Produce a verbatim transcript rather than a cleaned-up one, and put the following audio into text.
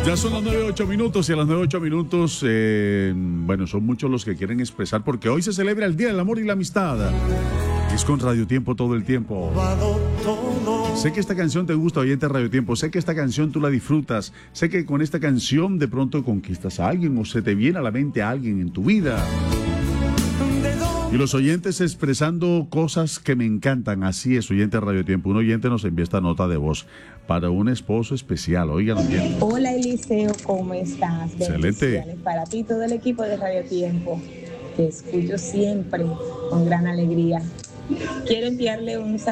Ya son las nueve ocho minutos y a las nueve ocho minutos, eh, bueno, son muchos los que quieren expresar porque hoy se celebra el Día del Amor y la Amistad. Es con Radio Tiempo todo el tiempo. Sé que esta canción te gusta, oyente Radio Tiempo. Sé que esta canción tú la disfrutas. Sé que con esta canción de pronto conquistas a alguien o se te viene a la mente a alguien en tu vida. Y los oyentes expresando cosas que me encantan. Así es, oyente Radio Tiempo. Un oyente nos envía esta nota de voz para un esposo especial. Oigan bien. Hola Eliseo, ¿cómo estás? Excelente. Para ti, todo el equipo de Radio Tiempo. Te escucho siempre con gran alegría. Quiero enviarle un saludo